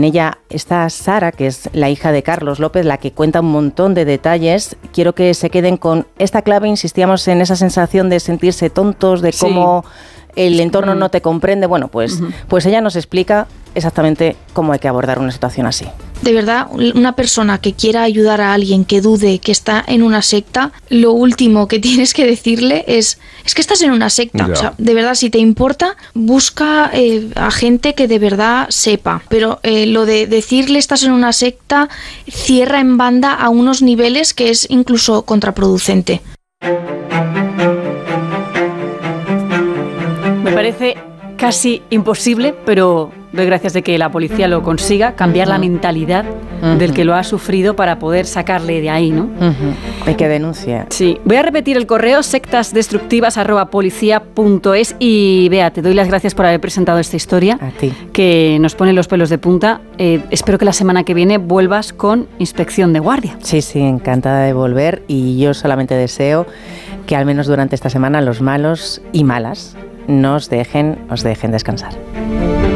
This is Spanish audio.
En ella está Sara, que es la hija de Carlos López, la que cuenta un montón de detalles. Quiero que se queden con esta clave. Insistíamos en esa sensación de sentirse tontos, de cómo el entorno no te comprende. Bueno, pues ella nos explica exactamente cómo hay que abordar una situación así. De verdad, una persona que quiera ayudar a alguien que dude que está en una secta, lo último que tienes que decirle es que estás en una secta. O sea, de verdad, si te importa, busca a gente que de verdad sepa. Pero lo de decirle estás en una secta cierra en banda a unos niveles que es incluso contraproducente. Me parece casi imposible, pero doy gracias de que la policía lo consiga, cambiar la mentalidad del que lo ha sufrido para poder sacarle de ahí, ¿no? Hay que denunciar. Sí. Voy a repetir el correo, sectasdestructivas@policia.es. Y Bea, te doy las gracias por haber presentado esta historia. A ti. Que nos pone los pelos de punta. Espero que la semana que viene vuelvas con Inspección de Guardia. Sí, encantada de volver, y yo solamente deseo que al menos durante esta semana los malos y malas os dejen descansar.